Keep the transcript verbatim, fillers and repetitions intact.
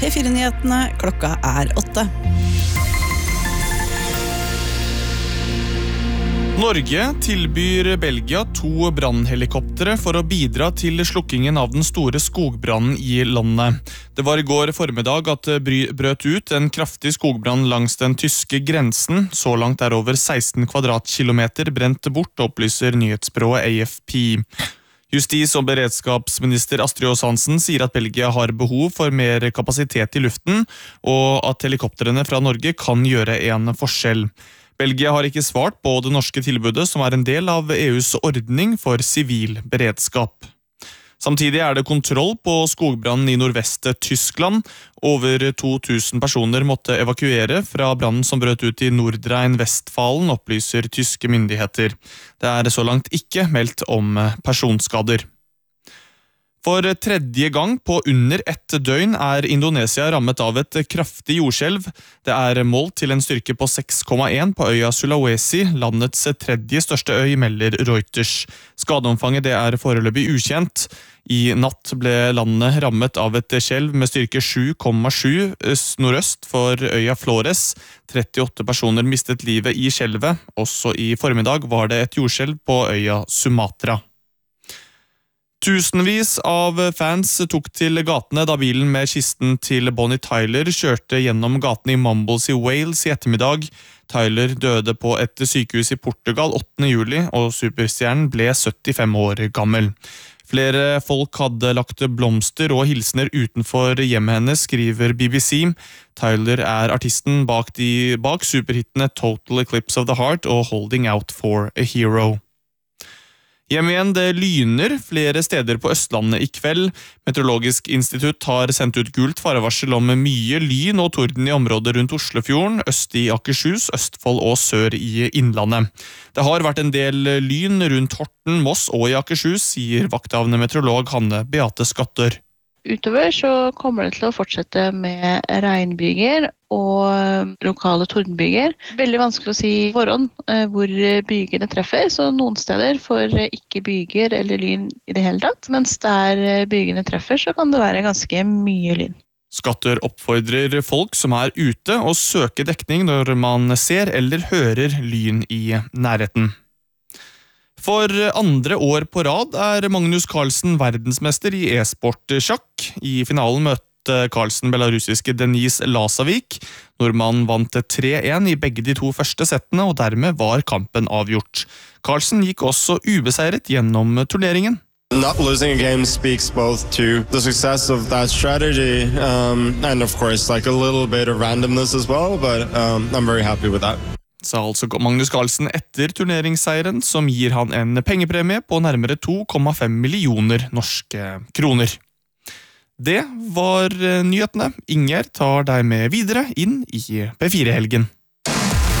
P fire-nyhetene, klokka er åtte. Norge tilbyr Belgia to brannhelikoptere for å bidra til slukkingen av den store skogbrannen i landet. Det var i går formiddag at det brøt ut en kraftig skogbrann langs den tyske grensen. Så langt er over seksten kvadratkilometer brent bort, opplyser nyhetsbyrået A F P. Justis- og beredskapsminister Astrid Aas Hansen sier at Belgia har behov for mer kapasitet i luften, og at helikopterene fra Norge kan gjøre en forskjell. Belgia har ikke svart på det norske tilbudet, som er en del av E U's ordning for sivil beredskap. Samtidig er det kontroll på skogbrannen i nordvest-Tyskland. Over to tusen personer måtte evakuere fra brannen som brøt ut i Nordrhein-Westfalen, opplyser tyske myndigheter. Det er så langt ikke meldt om personskader. For tredje gang på under ett døgn er Indonesia rammet av et kraftig jordskjelv. Det er målt til en styrke på seks komma en på øya Sulawesi, landets tredje største øy, melder Reuters. Skadeomfanget det er foreløpig ukjent. I natt ble landet rammet av et skjelv med styrke sju komma sju nordøst for øya Flores. trettiåtte personer mistet livet i skjelvet. Også i formiddag var det et jordskjelv på øya Sumatra. Tusenvis av fans tok til gatene da bilen med kisten til Bonnie Tyler kjørte gjennom gatene i Mumbles i Wales i ettermiddag. Tyler døde på et sykehus i Portugal åttende juli, og superstjernen ble syttifem år gammel. Flere folk hadde lagt blomster og hilsener utenfor hjemmet hennes, skriver B B C. Tyler er artisten bak, de, bak superhittene Total Eclipse of the Heart og Holding Out for a Hero. Hjem igjen, det lyner flere steder på Østlandet i kveld. Meteorologisk institutt har sendt ut gult farevarsel om mye lyn og torden i området rundt Oslofjorden, øst i Akershus, Østfold og sør i Innlandet. Det har vært en del lyn rundt Horten, Moss og i Akershus, sier vakthavende meteorolog Hanne Beate Skatter. Utover så kommer det til å fortsette med regnbyger og lokale tordenbyger. Veldig vanskelig å si i forhånd hvor bygene treffer, så noen steder får ikke byger eller lyn i det hele tatt, mens der bygene treffer så kan det være ganske mye lyn. Skatter oppfordrer folk som er ute å søke dekning når man ser eller hører lyn i nærheten. For andre år på rad er Magnus Carlsen verdensmester i e-sport-sjakk. I finalen møtte Carlsen belarusiske Denis Lasavik. Nordmannen vant tre en i begge de to første settene, og dermed var kampen avgjort. Carlsen gikk også ubeseiret gjennom turneringen. Not losing a game speaks both to the success of that strategy um, and of course like a little bit of randomness as well, but um, I'm very happy with that. Sa altså Magnus Carlsen etter turneringsseieren, som gir han en pengepremie på nærmere to komma fem millioner norske kroner. Det var nyhetene. Inger tar deg med videre inn i P fire-helgen.